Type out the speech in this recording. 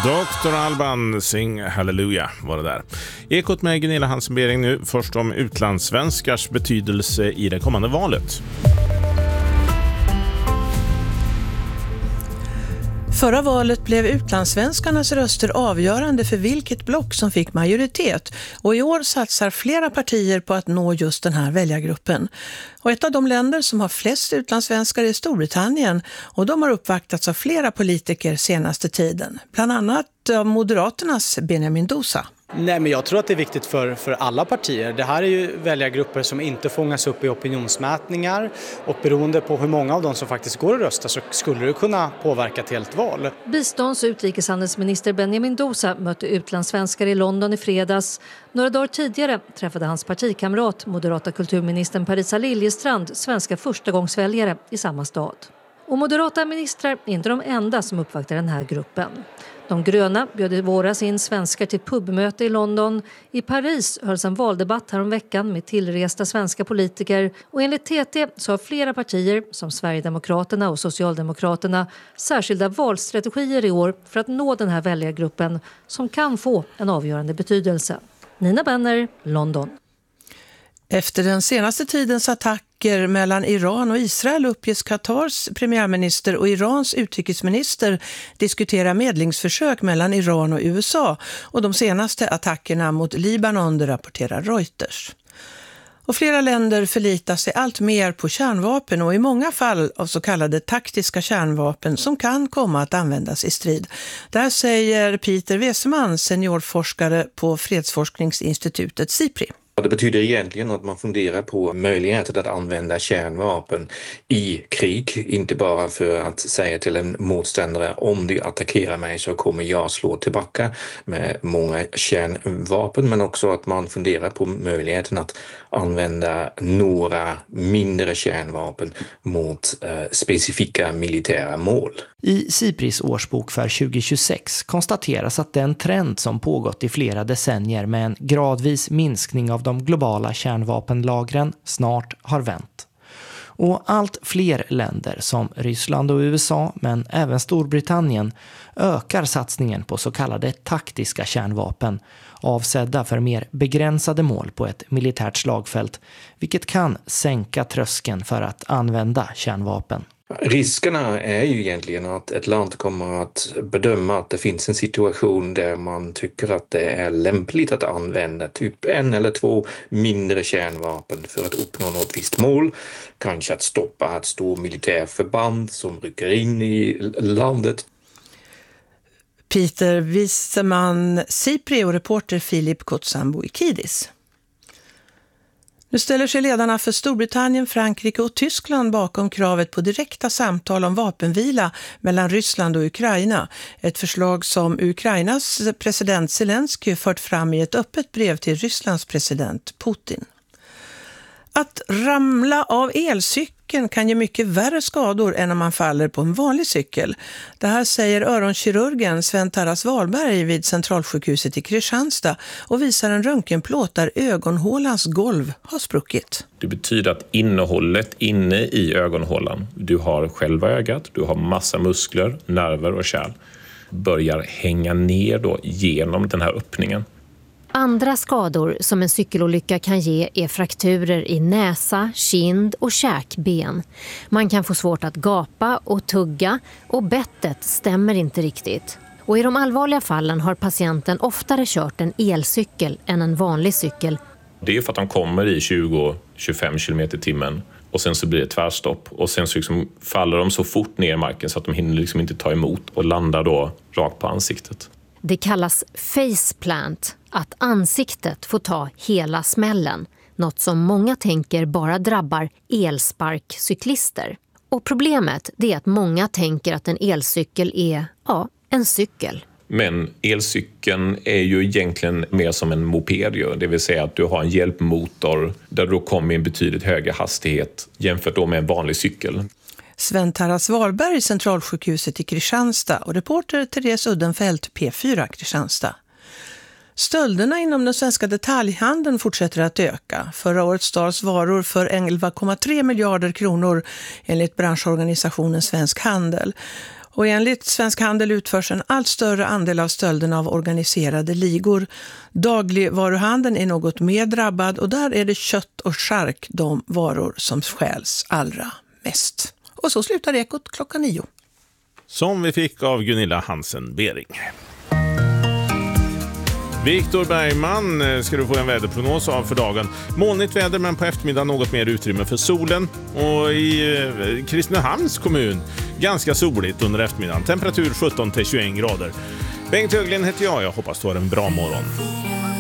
Dr. Alban, Sing Hallelujah var det där. Ekot med Gunilla Hansen-Bering nu. Först om utlandssvenskars betydelse i det kommande valet. Förra valet blev utlandssvenskarnas röster avgörande för vilket block som fick majoritet, och i år satsar flera partier på att nå just den här väljargruppen. Och ett av de länder som har flest utlandssvenskar är Storbritannien, och de har uppvaktats av flera politiker senaste tiden, bland annat av Moderaternas Benjamin Dousa. Nej, men jag tror att det är viktigt för alla partier. Det här är ju väljargrupper som inte fångas upp i opinionsmätningar, och beroende på hur många av dem som faktiskt går att rösta så skulle det kunna påverka ett helt val. Bistånds- och utrikeshandelsminister Benjamin Dousa mötte utlandssvenskar i London i fredags. Några dagar tidigare träffade hans partikamrat, moderata kulturministern Parisa Liljestrand, svenska förstagångsväljare i samma stad. Och moderata ministrar är inte de enda som uppvaktar den här gruppen. De gröna bjöd i våras in svenskar till pubmöte i London. I Paris hölls en valdebatt häromveckan med tillresta svenska politiker. Och enligt TT så har flera partier, som Sverigedemokraterna och Socialdemokraterna, särskilda valstrategier i år för att nå den här väljargruppen som kan få en avgörande betydelse. Nina Benner, London. Efter den senaste tidens attacker mellan Iran och Israel uppges Qatars premiärminister och Irans utrikesminister diskutera medlingsförsök mellan Iran och USA, och de senaste attackerna mot Libanon, det rapporterar Reuters. Och flera länder förlitar sig allt mer på kärnvapen, och i många fall av så kallade taktiska kärnvapen som kan komma att användas i strid. Där säger Peter Weseman, seniorforskare på fredsforskningsinstitutet SIPRI. Det betyder egentligen att man funderar på möjligheten att använda kärnvapen i krig. Inte bara för att säga till en motståndare, om du attackerar mig så kommer jag slå tillbaka med många kärnvapen. Men också att man funderar på möjligheten att använda några mindre kärnvapen mot specifika militära mål. I SIPRIs årsbok för 2026 konstateras att den trend som pågått i flera decennier med en gradvis minskning av de globala kärnvapenlagren snart har vänt. Och allt fler länder som Ryssland och USA, men även Storbritannien, ökar satsningen på så kallade taktiska kärnvapen, avsedda för mer begränsade mål på ett militärt slagfält, vilket kan sänka tröskeln för att använda kärnvapen. Riskerna är ju egentligen att ett land kommer att bedöma att det finns en situation där man tycker att det är lämpligt att använda typ 1 eller 2 mindre kärnvapen för att uppnå något visst mål. Kanske att stoppa ett stort militärförband som rycker in i landet. Peter Wieseman, SIPRI, och reporter Filip Kotsamboikidis. Nu ställer sig ledarna för Storbritannien, Frankrike och Tyskland bakom kravet på direkta samtal om vapenvila mellan Ryssland och Ukraina. Ett förslag som Ukrainas president Zelensky fört fram i ett öppet brev till Rysslands president Putin. Att ramla av elcykeln kan ge mycket värre skador än om man faller på en vanlig cykel. Det här säger öronkirurgen Sven-Taras Wahlberg vid Centralsjukhuset i Kristianstad och visar en röntgenplåt där ögonhålans golv har spruckit. Det betyder att innehållet inne i ögonhålan, du har själva ögat, du har massa muskler, nerver och kärl, börjar hänga ner då genom den här öppningen. Andra skador som en cykelolycka kan ge är frakturer i näsa, kind och käkben. Man kan få svårt att gapa och tugga, och bettet stämmer inte riktigt. Och i de allvarliga fallen har patienten oftare kört en elcykel än en vanlig cykel. Det är för att de kommer i 20-25 km/h och sen så blir det tvärstopp. Och sen så liksom faller de så fort ner i marken så att de hinner liksom inte ta emot och landar då rakt på ansiktet. Det kallas faceplant, att ansiktet får ta hela smällen. Något som många tänker bara drabbar elsparkcyklister. Och problemet är att många tänker att en elcykel är, en cykel. Men elcykeln är ju egentligen mer som en moped. Det vill säga att du har en hjälpmotor där du kommer i en betydligt högre hastighet jämfört då med en vanlig cykel. Sven-Taras Wahlberg, Centralsjukhuset i Kristianstad, och reporter Therese Uddenfelt, P4 Kristianstad. Stölderna inom den svenska detaljhandeln fortsätter att öka. Förra året stals varor för 11,3 miljarder kronor enligt branschorganisationen Svensk Handel. Och enligt Svensk Handel utförs en allt större andel av stölderna av organiserade ligor. Dagligvaruhandeln är något mer drabbad och där är det kött och chark de varor som stjäls allra mest. Och så slutar Ekot 9:00. Som vi fick av Gunilla Hansen-Bering. Viktor Bergman ska du få en väderprognos av för dagen. Molnigt väder men på eftermiddagen något mer utrymme för solen. Och i Kristinehamns kommun ganska soligt under eftermiddagen. Temperatur 17-21 grader. Bengt Höglin heter jag hoppas du har en bra morgon.